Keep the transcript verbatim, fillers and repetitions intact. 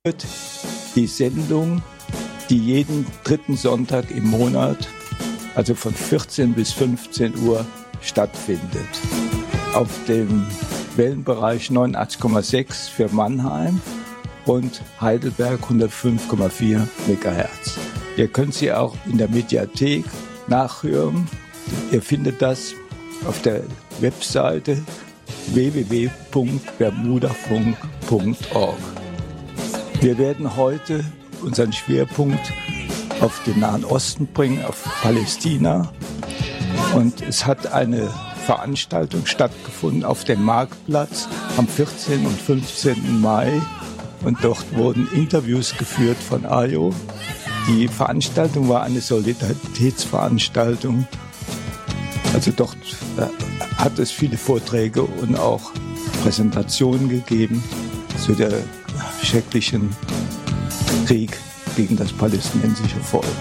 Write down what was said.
die Sendung, die jeden dritten Sonntag im Monat, also von vierzehn bis fünfzehn Uhr, stattfindet. Auf dem Wellenbereich neunundachtzig Komma sechs für Mannheim und Heidelberg hundertfünf Komma vier Megahertz. Ihr könnt sie auch in der Mediathek nachhören. Ihr findet das auf der Webseite w w w punkt bermudafunk punkt org. Wir werden heute unseren Schwerpunkt auf den Nahen Osten bringen, auf Palästina. Und es hat eine Veranstaltung stattgefunden auf dem Marktplatz am vierzehnten und fünfzehnten Mai. Und dort wurden Interviews geführt von Ayo. Die Veranstaltung war eine Solidaritätsveranstaltung. Also dort äh, hat es viele Vorträge und auch Präsentationen gegeben zu der schrecklichen Krieg gegen das palästinensische Volk.